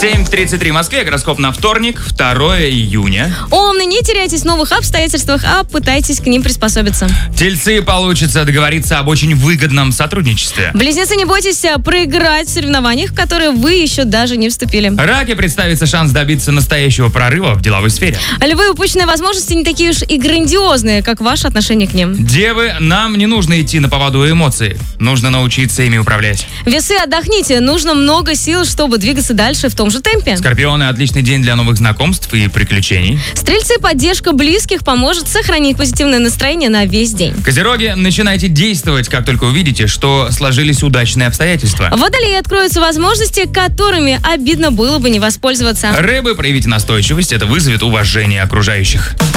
7:33 в Москве, гороскоп на вторник, 2 июня. Умны, не теряйтесь в новых обстоятельствах, а пытайтесь к ним приспособиться. Тельцы, получится договориться об очень выгодном сотрудничестве. Близнецы, не бойтесь проиграть в соревнованиях, в которые вы еще даже не вступили. Раки, представится шанс добиться настоящего прорыва в деловой сфере. Львы, упущенные возможности не такие уж и грандиозные, как ваше отношение к ним. Девы, нам не нужно идти на поводу у эмоций. Нужно научиться ими управлять. Весы, отдохните. Нужно много сил, чтобы двигаться дальше в том же темпе. Скорпионы, отличный день для новых знакомств и приключений. Стрельцы, поддержка близких поможет сохранить позитивное настроение на весь день. Козероги, начинайте действовать, как только увидите, что сложились удачные обстоятельства. Водолеи, откроются возможности, которыми обидно было бы не воспользоваться. Рыбы, проявите настойчивость, это вызовет уважение окружающих.